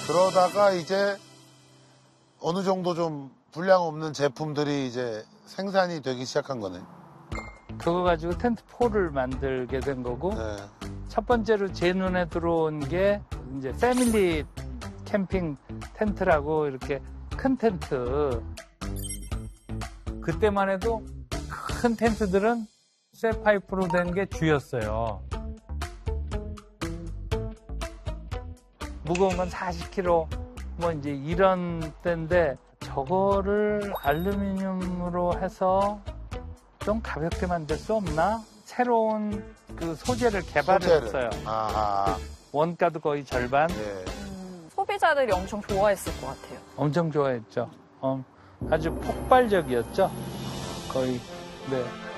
그러다가 이제 어느 정도 좀 분량 없는 제품들이 이제 생산이 되기 시작한 거네. 그거 가지고 텐트 4를 만들게 된 거고 네. 첫 번째로 제 눈에 들어온 게 이제 패밀리 캠핑 텐트라고 이렇게 큰 텐트. 그때만 해도 큰 텐트들은 쇠파이프로 된 게 주였어요. 무거운 건 40kg 뭐 이제 이런 때인데 저거를 알루미늄으로 해서 좀 가볍게 만들 수 없나? 새로운 그 소재를 개발했어요. 아하. 원가도 거의 절반. 예. 소비자들이 엄청 좋아했을 것 같아요. 엄청 좋아했죠. 아주 폭발적이었죠. 거의. 네.